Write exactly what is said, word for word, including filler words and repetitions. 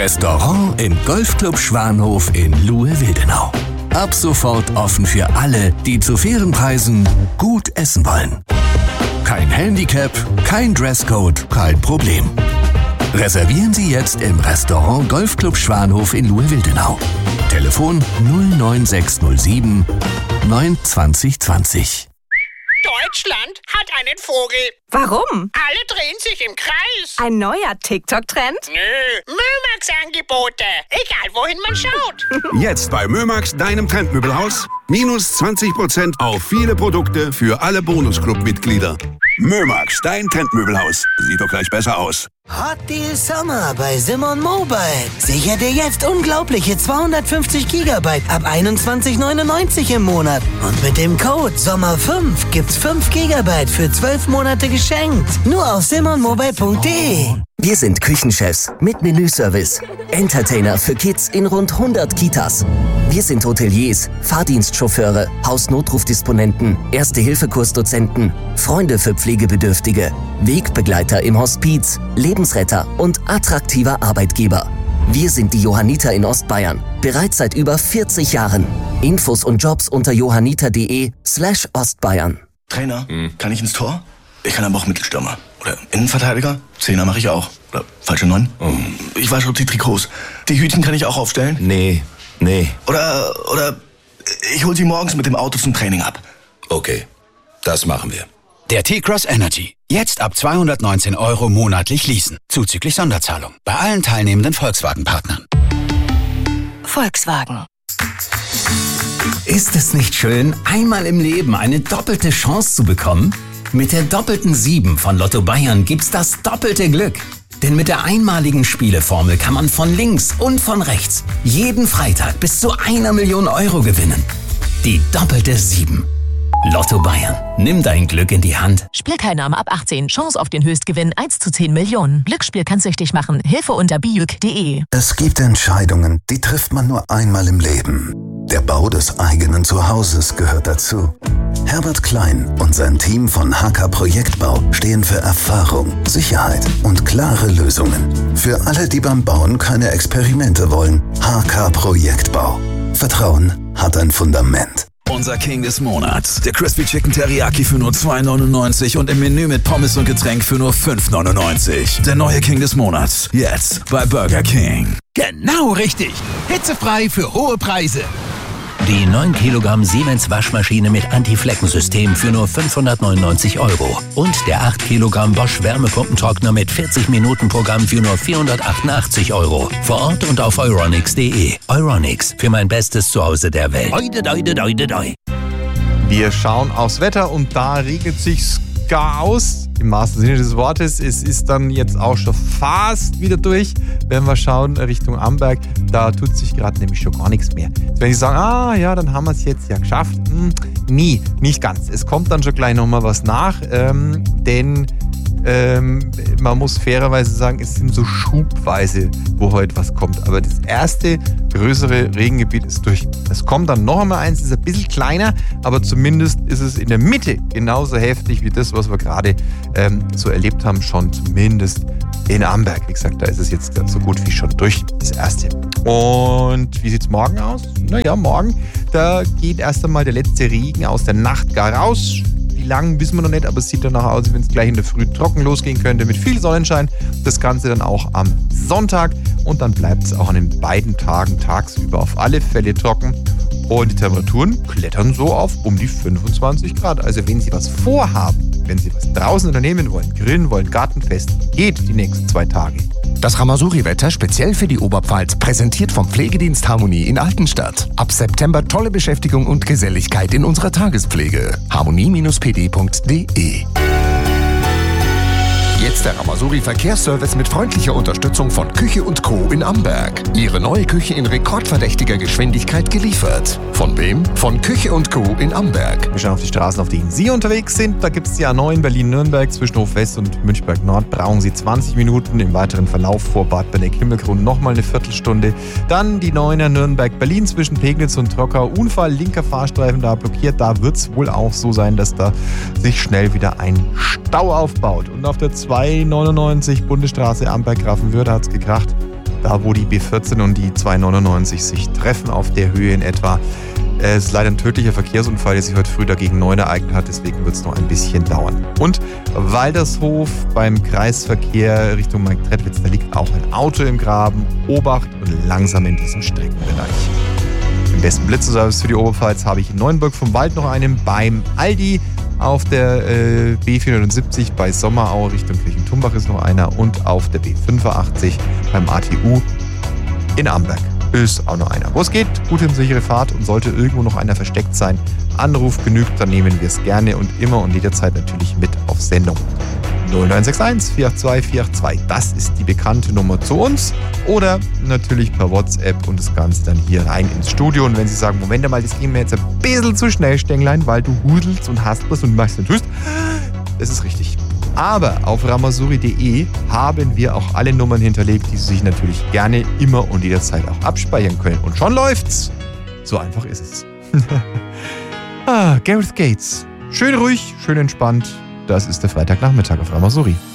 Restaurant im Golfclub Schwanhof in Luhe-Wildenau. Ab sofort offen für alle, die zu fairen Preisen gut essen wollen. Kein Handicap, kein Dresscode, kein Problem. Reservieren Sie jetzt im Restaurant Golfclub Schwanhof in Luhe-Wildenau. Telefon null neun sechs null sieben neun zwanzig zwanzig. Deutschland hat einen Vogel. Warum? Alle drehen sich im Kreis. Ein neuer TikTok-Trend? Nö, Mömax-Angebote. Egal, wohin man schaut. Jetzt bei Mömax, deinem Trendmöbelhaus. Minus zwanzig Prozent auf viele Produkte für alle Bonusclub-Mitglieder. Mömax, dein Trendmöbelhaus. Sieht doch gleich besser aus. Hot Deal Sommer bei Simon Mobile. Sicher dir jetzt unglaubliche zweihundertfünfzig Gigabyte ab einundzwanzig neunundneunzig im Monat. Und mit dem Code Sommer fünf gibt's fünf Gigabyte für zwölf Monate geschenkt. Nur auf simon mobile punkt de. Wir sind Küchenchefs mit Menüservice. Entertainer für Kids in rund hundert Kitas. Wir sind Hoteliers, Fahrdienstchauffeure, Hausnotrufdisponenten, Erste-Hilfe-Kursdozenten, Freunde für Pflegebedürftige, Wegbegleiter im Hospiz, Lebensretter und attraktiver Arbeitgeber. Wir sind die Johanniter in Ostbayern, bereits seit über vierzig Jahren. Infos und Jobs unter johanniter.de slash Ostbayern. Trainer, hm. kann ich ins Tor? Ich kann aber auch Mittelstürmer. Oder Innenverteidiger? Zehner mache ich auch. Oder falsche Neun? Oh. Ich wasche die Trikots. Die Hütchen kann ich auch aufstellen? Nee, nee. Oder, oder ich hol sie morgens mit dem Auto zum Training ab. Okay, das machen wir. Der T-Cross Energy. Jetzt ab zweihundertneunzehn Euro monatlich leasen. Zuzüglich Sonderzahlung. Bei allen teilnehmenden Volkswagen-Partnern. Volkswagen. Ist es nicht schön, einmal im Leben eine doppelte Chance zu bekommen? Mit der doppelten sieben von Lotto Bayern gibt's das doppelte Glück. Denn mit der einmaligen Spieleformel kann man von links und von rechts jeden Freitag bis zu einer Million Euro gewinnen. Die doppelte sieben. Lotto Bayern. Nimm dein Glück in die Hand. Spielteilnahme ab achtzehn. Chance auf den Höchstgewinn eins zu zehn Millionen. Glücksspiel kann süchtig machen. Hilfe unter bijuk punkt de. Es gibt Entscheidungen, die trifft man nur einmal im Leben. Der Bau des eigenen Zuhauses gehört dazu. Herbert Klein und sein Team von H K Projektbau stehen für Erfahrung, Sicherheit und klare Lösungen. Für alle, die beim Bauen keine Experimente wollen. H K Projektbau. Vertrauen hat ein Fundament. Unser King des Monats. Der Crispy Chicken Teriyaki für nur zwei neunundneunzig und im Menü mit Pommes und Getränk für nur fünf neunundneunzig. Der neue King des Monats. Jetzt bei Burger King. Genau richtig. Hitzefrei für hohe Preise. Die neun Kilogramm Siemens Waschmaschine mit Anti-Flecken-System für nur fünfhundertneunundneunzig Euro. Und der acht Kilogramm Bosch Wärmepumpentrockner mit vierzig Minuten Programm für nur vierhundertachtundachtzig Euro. Vor Ort und auf euronics punkt de. Euronics, für mein bestes Zuhause der Welt. Oide, oide, oide, oide. Wir schauen aufs Wetter und da regnet sich's gar aus. Im wahrsten Sinne des Wortes. Es ist dann jetzt auch schon fast wieder durch. Wenn wir schauen Richtung Amberg, da tut sich gerade nämlich schon gar nichts mehr. Jetzt werden Sie sagen, ah ja, dann haben wir es jetzt ja geschafft. Hm, nie, nicht ganz. Es kommt dann schon gleich nochmal was nach, ähm, denn ähm, man muss fairerweise sagen, es sind so schubweise, wo heute was kommt. Aber das erste größere Regengebiet ist durch. Es kommt dann noch einmal eins, ist ein bisschen kleiner, aber zumindest ist es in der Mitte genauso heftig wie das, was wir gerade ähm, so erlebt haben, schon zumindest in Amberg. Wie gesagt, da ist es jetzt so gut wie schon durch, das erste. Und wie sieht es morgen aus? Naja, morgen, da geht erst einmal der letzte Regen aus der Nacht gar raus. Wie lang, wissen wir noch nicht, aber es sieht danach aus, als wenn es gleich in der Früh trocken losgehen könnte mit viel Sonnenschein. Das Ganze dann auch am Sonntag und dann bleibt es auch an den beiden Tagen tagsüber auf alle Fälle trocken. Und die Temperaturen klettern so auf um die fünfundzwanzig Grad. Also wenn Sie was vorhaben, wenn Sie was draußen unternehmen wollen, grillen wollen, Gartenfest, geht die nächsten zwei Tage. Das Ramazouri-Wetter speziell für die Oberpfalz, präsentiert vom Pflegedienst Harmonie in Altenstadt. Ab September tolle Beschäftigung und Geselligkeit in unserer Tagespflege. harmonie Bindestrich p d Punkt de. Jetzt der Ramazouri Verkehrsservice mit freundlicher Unterstützung von Küche und Co. in Amberg. Ihre neue Küche in rekordverdächtiger Geschwindigkeit geliefert. Von wem? Von Küche und Co. in Amberg. Wir schauen auf die Straßen, auf denen Sie unterwegs sind. Da gibt es die A neun Berlin-Nürnberg zwischen Hof-West und Münchberg-Nord. Brauchen Sie zwanzig Minuten. Im weiteren Verlauf vor Bad Benneck-Himmelkron nochmal eine Viertelstunde. Dann die neuner Nürnberg-Berlin zwischen Pegnitz und Trockau. Unfall, linker Fahrstreifen da blockiert. Da wird es wohl auch so sein, dass da sich schnell wieder ein Stau aufbaut. Und auf der zwei neunundneunzig Bundesstraße Amberg-Grafenwörde hat es gekracht. da wo die B vierzehn und die zweihundertneunundneunzig sich treffen, auf der Höhe in etwa. Es ist leider ein tödlicher Verkehrsunfall, der sich heute früh dagegen neun ereignet hat, deswegen wird es noch ein bisschen dauern. Und Waldershof beim Kreisverkehr Richtung Marktredwitz, da liegt auch ein Auto im Graben. Obacht und langsam in diesem Streckenbereich. Im besten Blitzeservice für die Oberpfalz habe ich in Neuenburg vom Wald noch einen beim Aldi. Auf der äh, B vierhundertsiebzig bei Sommerau Richtung Kirchentumbach ist noch einer und auf der B fünfundachtzig beim A T U in Amberg ist auch noch einer. Wo es geht, gute und sichere Fahrt und sollte irgendwo noch einer versteckt sein, Anruf genügt, dann nehmen wir es gerne und immer und jederzeit natürlich mit auf Sendung. null neun sechs eins vier acht zwei vier acht zwei, das ist die bekannte Nummer zu uns oder natürlich per WhatsApp und das Ganze dann hier rein ins Studio. Und wenn Sie sagen, Moment mal, das ging mir jetzt ein bisschen zu schnell, Stänglein, weil du hudelst und hasperst und machst und tust, das ist richtig. Aber auf ramazuri punkt de haben wir auch alle Nummern hinterlegt, die Sie sich natürlich gerne immer und jederzeit auch abspeichern können. Und schon läuft's. So einfach ist es. ah, Gareth Gates. Schön ruhig, schön entspannt. Das ist der Freitagnachmittag auf Ramazuri.